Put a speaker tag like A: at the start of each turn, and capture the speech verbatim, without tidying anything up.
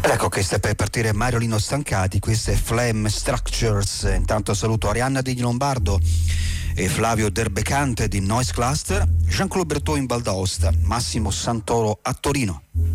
A: Ed ecco che sta per partire Mario Lino Stancati, queste è Flame Structures. Intanto saluto Arianna Di Lombardo e Flavio Derbecante di Noise Cluster, Jean-Claude Berthaud in Val d'Aosta, Massimo Santoro a Torino.